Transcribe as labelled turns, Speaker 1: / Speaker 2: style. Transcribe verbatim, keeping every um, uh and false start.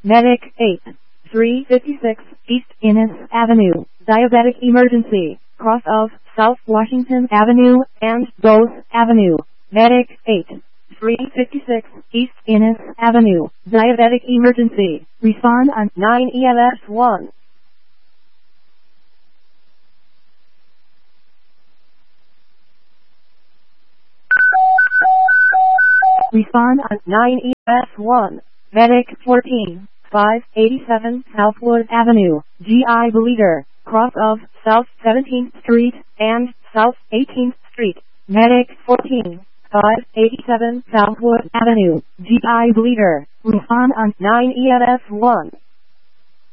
Speaker 1: Medic eight, three fifty-six, East Innis Avenue, diabetic emergency, cross of South Washington Avenue and Dose Avenue. Medic eight, three fifty-six, East Innis Avenue, diabetic emergency, respond on nine E M S one. Respond on nine E M S one. Medic fourteen, five eighty-seven Southwood Avenue, G I Bleeder, cross of South seventeenth Street and South eighteenth Street. Medic fourteen, five eighty-seven Southwood Avenue, G I Bleeder, respond on nine E M S one.